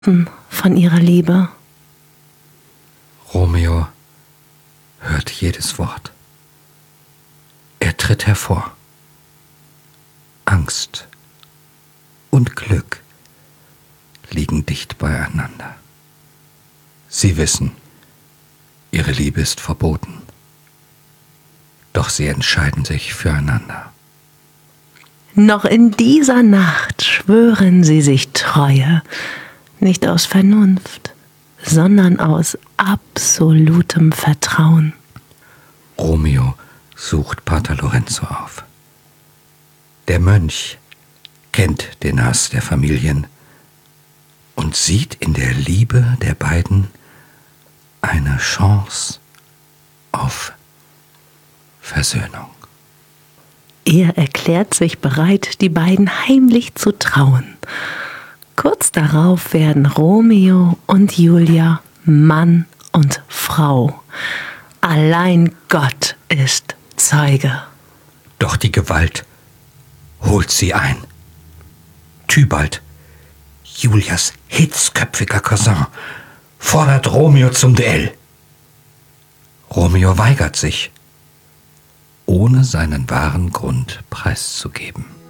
von ihrer Liebe. Romeo hört jedes Wort. Er tritt hervor. Angst und Glück liegen dicht beieinander. Sie wissen, ihre Liebe ist verboten. Doch sie entscheiden sich füreinander. Noch in dieser Nacht schwören sie sich Treue, nicht aus Vernunft, sondern aus absolutem Vertrauen. Romeo sucht Pater Lorenzo auf. Der Mönch kennt den Hass der Familien und sieht in der Liebe der beiden eine Chance auf Versöhnung. Er erklärt sich bereit, die beiden heimlich zu trauen. Kurz darauf werden Romeo und Julia Mann und Frau. Allein Gott ist Zeuge. Doch die Gewalt holt sie ein. Tybalt, Julias hitzköpfiger Cousin, fordert Romeo zum Duell. Romeo weigert sich, ohne seinen wahren Grund preiszugeben.